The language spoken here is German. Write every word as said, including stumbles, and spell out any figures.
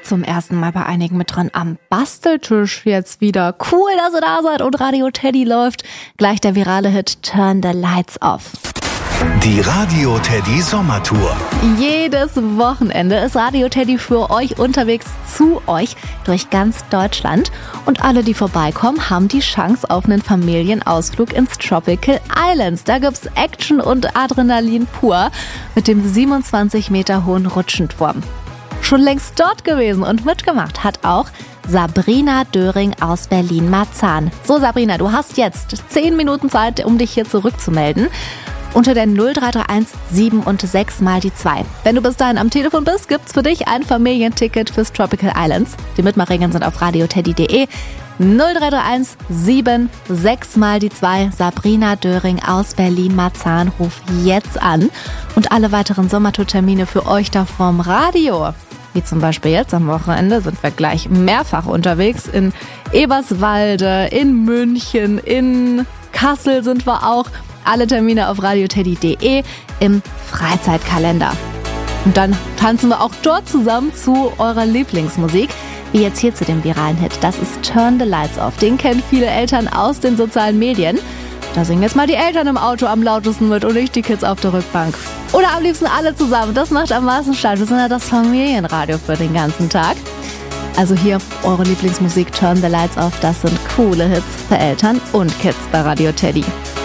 zum ersten Mal bei einigen mit dran am Basteltisch jetzt wieder. Cool, dass ihr da seid und Radio Teddy läuft. Gleich der virale Hit Turn the Lights Off. Die Radio Teddy Sommertour. Jedes Wochenende ist Radio Teddy für euch unterwegs, zu euch, durch ganz Deutschland. Und alle, die vorbeikommen, haben die Chance auf einen Familienausflug ins Tropical Islands. Da gibt's Action und Adrenalin pur mit dem siebenundzwanzig Meter hohen Rutschenturm. Schon längst dort gewesen und mitgemacht hat auch Sabrina Döring aus Berlin-Marzahn. So Sabrina, du hast jetzt zehn Minuten Zeit, um dich hier zurückzumelden. Unter der null drei drei eins sieben und sechs mal die zwei. Wenn du bis dahin am Telefon bist, gibt's für dich ein Familienticket fürs Tropical Islands. Die Mitmachregeln sind auf radioteddy punkt de. null drei drei eins sieben sechs mal die zwei. Sabrina Döring aus Berlin-Marzahn, ruf jetzt an. Und alle weiteren Sommertour-Termine für euch da vom Radio. Wie zum Beispiel jetzt am Wochenende sind wir gleich mehrfach unterwegs. In Eberswalde, in München, in Kassel sind wir auch. Alle Termine auf radioteddy punkt de im Freizeitkalender. Und dann tanzen wir auch dort zusammen zu eurer Lieblingsmusik, wie jetzt hier zu dem viralen Hit. Das ist Turn the Lights Off. Den kennen viele Eltern aus den sozialen Medien. Da singen jetzt mal die Eltern im Auto am lautesten mit und nicht die Kids auf der Rückbank. Oder am liebsten alle zusammen. Das macht am meisten Spaß. Wir sind ja das Familienradio für den ganzen Tag. Also hier eure Lieblingsmusik Turn the Lights Off. Das sind coole Hits für Eltern und Kids bei Radio Teddy.